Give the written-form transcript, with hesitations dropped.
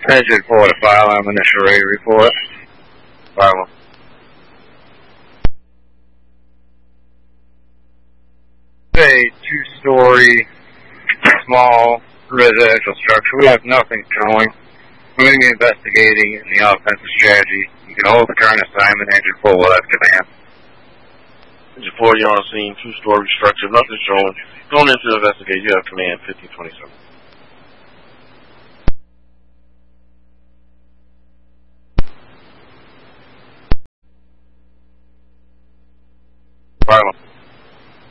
Engine report a file. I'm initial rate report. File. A two-story, small residential structure. We have nothing showing. We're going to be investigating in the offensive strategy. You can hold the current assignment. Engine 4 will have command. Engine 4, you're on scene. Two-story structure. Nothing showing. Going into investigate. You have command 1527.